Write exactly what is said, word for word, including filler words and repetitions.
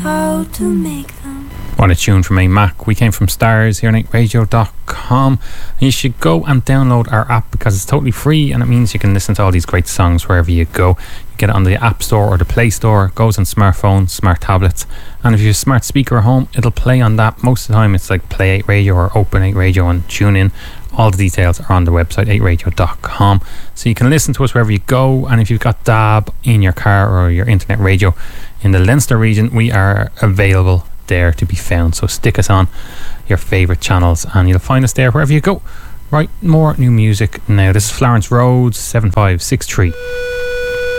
how to make them. What a tune from a Mac. We came from Stars here on eight radio dot com. You should go and download our app because it's totally free and it means you can listen to all these great songs wherever you go. You get it on the App Store or the Play Store. It goes on smartphones, smart tablets, and if you have a smart speaker at home, it'll play on that. Most of the time it's like Play eight Radio or Open eight Radio and tune in. All the details are on the website eight radio dot com, so you can listen to us wherever you go. And if you've got D A B in your car or your internet radio in the Leinster region, we are available there to be found. So stick us on your favourite channels and you'll find us there wherever you go. Right, more new music now. This is Florence Rhodes, seven five six three.